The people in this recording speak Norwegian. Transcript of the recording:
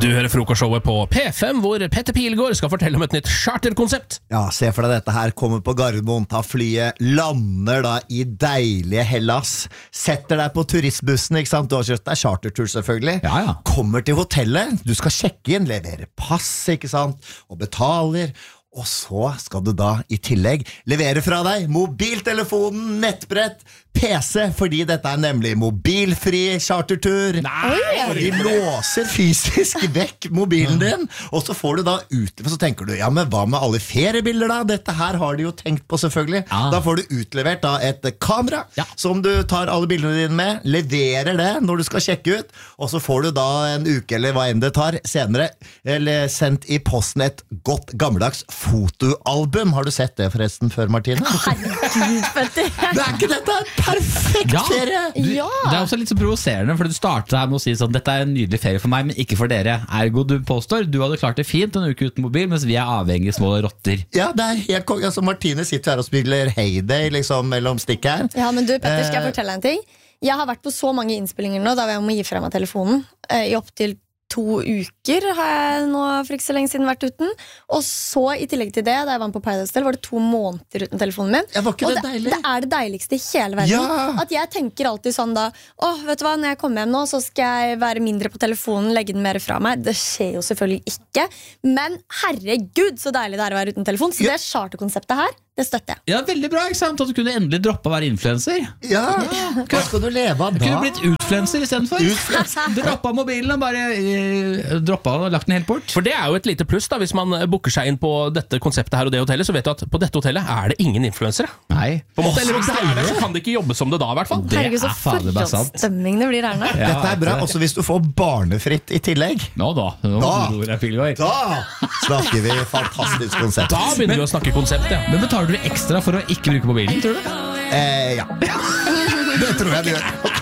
Du hører frokostshowet på P5, hvor Petter Pilgaard skal fortelle om et nytt charterkonsept. Ja, se for deg dette her, kommer på Gardermoen, tar flyet, lander da i deilige Hellas, setter deg på turistbussen, ikke sant? Du har kjøpt deg chartertur selvfølgelig. Ja. Kommer til hotellet, du skal sjekke inn, levere pass, ikke sant? Og betaler. Og så skal du da i tillegg levere fra deg mobiltelefonen, nettbrett, PC, fordi dette er nemlig mobilfri chartertur. De låser fysisk vekk mobilen din, og så får du da utlevert, så tenker du, ja, men hva med alle feriebilder da? Dette her har de jo tenkt på selvfølgelig. Da får du utlevert da et kamera, som du tar alle bildene dine med, leverer det når du skal sjekke ut, og så får du da en uke eller hva enn det tar senere, eller sendt i posten et godt gammeldags fotoalbum. Har du sett det forresten før, Martine? Herregud, Petter. Det er ikke dette perfekt ferie! Det er også litt så provoserende, for du startet her med å si sånn, dette er en nydelig ferie for meg, men ikke for dere. Ergo, du påstår, du hadde klart det fint en uke uten mobil, mens vi er avhengige små rotter. Ja, det er helt konge. Altså, Martine sitter her og spiller Heyday liksom mellom stikket her. Ja, men du, Petter, skal jeg fortelle en ting? Jeg har vært på så mange innspillinger nå, da jeg må gi fra meg telefonen, i opp til 2 uker har jeg nå for ikke så lenge siden vært uten. Og så i tillegg til det, da jeg var på Paradise Hotel, var det 2 måneder uten telefonen min. Ja, var ikke og det deilig? Det er det deiligste i hele verden. Ja. At jeg tenker alltid sånn da, vet du hva, når jeg kommer hjem nå, så skal jeg være mindre på telefonen, legge den mer fra meg. Det skjer jo selvfølgelig ikke. Men herregud, så deilig det er å være uten telefon. Så det charterkonseptet her, det støtter jeg. Ja, veldig bra, ikke sant? At du kunne endelig droppe å være influencer. Ja, hva skal du leve av Du da? kunne blitt utfluencer i stedet for. Droppa mobilen og bare droppa og lagt den helt bort. For det er jo et lite pluss da, hvis man booker seg inn på dette konseptet her og det hotellet, så vet du at på dette hotellet er det ingen influensere. Nei. På en måte, eller hvis det er det, så kan det ikke jobbe som det da i hvert fall. Det Herregud, så er fader meg sant. forhåndsstemming det blir her nå. Dette er bra, også hvis du får barnefritt i tillegg. Nå da snakker vi fantastisk konsept. Da begynner vi å snakke konsept, ja. Men betaler du ekstra for å ikke bruke mobilen, tror du? Ja. Det tror jeg vi gjør.